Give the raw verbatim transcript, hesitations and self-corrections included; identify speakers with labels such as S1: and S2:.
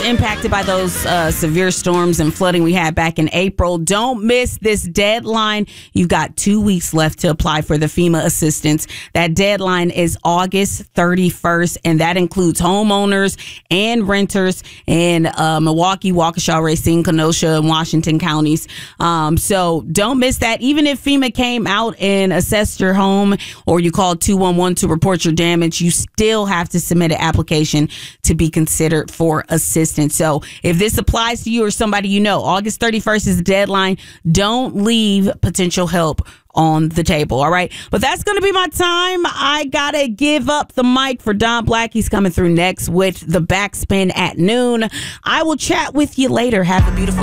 S1: impacted by those uh, severe storms and flooding we had back in April. Don't miss this deadline. You've got two weeks left to apply for the FEMA assistance. That deadline is August thirty-first, and that includes homeowners and renters in uh, Milwaukee, Waukesha, Racine, Kenosha, and Washington counties. Um, so don't miss that. Even if FEMA came out and assessed your home, or you called two one one to report your damage, you still have to submit an application to be considered for assistance. So if this applies to you or somebody you know, August thirty-first is the deadline. Don't leave potential help on the table. All right. But that's going to be my time. I got to give up the mic for Don Black. He's coming through next with the Backspin at noon. I will chat with you later. Have a beautiful